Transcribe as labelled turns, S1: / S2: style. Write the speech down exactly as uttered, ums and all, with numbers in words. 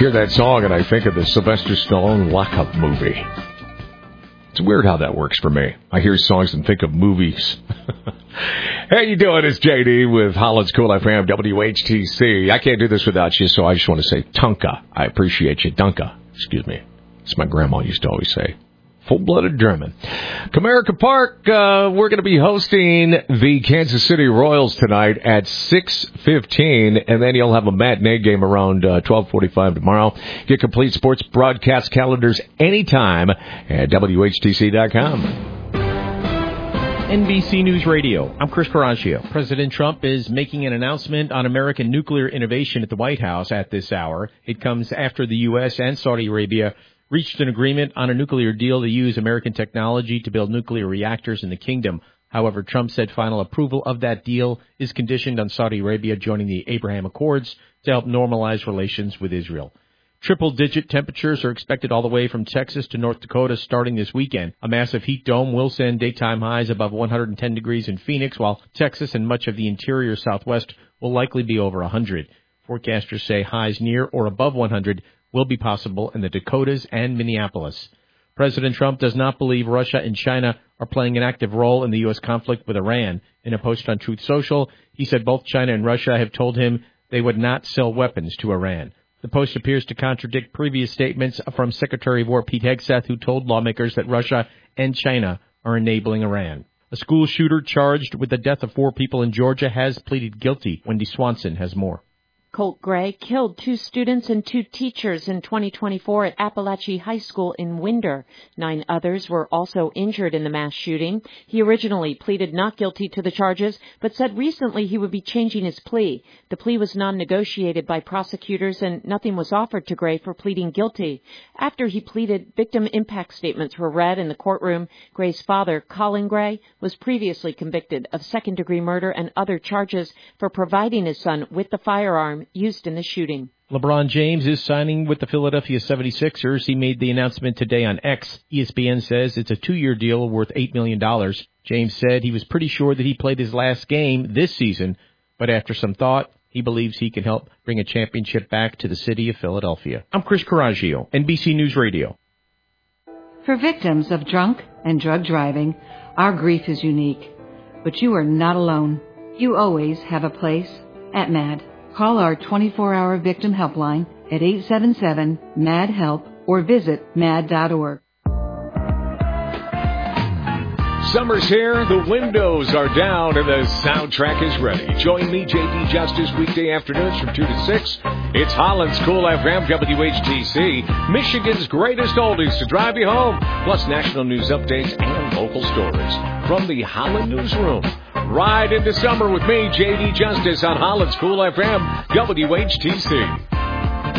S1: hear that song and I think of the Sylvester Stallone Lockup movie. It's weird how that works for me. I hear songs and think of movies. How you doing? It's J D with Holland's Cool F M, W H T C. I can't do this without you, so I just want to say Tunka. I appreciate you. Dunka. Excuse me. It's my grandma used to always say. Full-blooded German. Comerica Park, uh, we're going to be hosting the Kansas City Royals tonight at six fifteen, and then you'll have a matinee game around uh, twelve forty-five tomorrow. Get complete sports broadcast calendars anytime at W H T C dot com.
S2: N B C News Radio, I'm Chris Caraccio. President Trump is making an announcement on American nuclear innovation at the White House at this hour. It comes after the U S and Saudi Arabia reached an agreement on a nuclear deal to use American technology to build nuclear reactors in the kingdom. However, Trump said final approval of that deal is conditioned on Saudi Arabia joining the Abraham Accords to help normalize relations with Israel. Triple-digit temperatures are expected all the way from Texas to North Dakota starting this weekend. A massive heat dome will send daytime highs above one hundred ten degrees in Phoenix, while Texas and much of the interior Southwest will likely be over one hundred. Forecasters say highs near or above one hundred will be possible in the Dakotas and Minneapolis. President Trump does not believe Russia and China are playing an active role in the U S conflict with Iran. In a post on Truth Social, he said both China and Russia have told him they would not sell weapons to Iran. The post appears to contradict previous statements from Secretary of War Pete Hegseth, who told lawmakers that Russia and China are enabling Iran. A school shooter charged with the death of four people in Georgia has pleaded guilty. Wendy Swanson has more.
S3: Colt Gray killed two students and two teachers in twenty twenty-four at Appalachia High School in Winder. Nine others were also injured in the mass shooting. He originally pleaded not guilty to the charges, but said recently he would be changing his plea. The plea was non-negotiated by prosecutors, and nothing was offered to Gray for pleading guilty. After he pleaded, victim impact statements were read in the courtroom. Gray's father, Colin Gray, was previously convicted of second-degree murder and other charges for providing his son with the firearm used in the shooting.
S2: LeBron James is signing with the Philadelphia seventy-sixers. He made the announcement today on X. E S P N says it's a two-year deal worth eight million dollars. James said he was pretty sure that he played his last game this season, but after some thought, he believes he can help bring a championship back to the city of Philadelphia. I'm Chris Caraccio, N B C News Radio.
S4: For victims of drunk and drug driving, our grief is unique. But you are not alone. You always have a place at MAD. Call our twenty-four hour victim helpline at eight seven seven, M A D, HELP or visit mad dot org.
S1: Summer's here, the windows are down, and the soundtrack is ready. Join me, J D Justice, weekday afternoons from two to six. It's Holland's Cool F M, W H T C, Michigan's greatest oldies to drive you home, plus national news updates and local stories. From the Holland Newsroom, ride into summer with me, J D Justice, on Holland's Cool F M, W H T C.